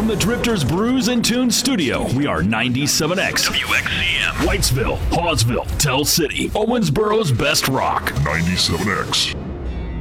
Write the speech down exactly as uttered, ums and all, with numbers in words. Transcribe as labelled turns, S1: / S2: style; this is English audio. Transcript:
S1: the Drifters Brews and Tunes studio, we are ninety-seven X W X C M, Whitesville, Hawesville, Tell City, Owensboro's best rock.
S2: ninety-seven X.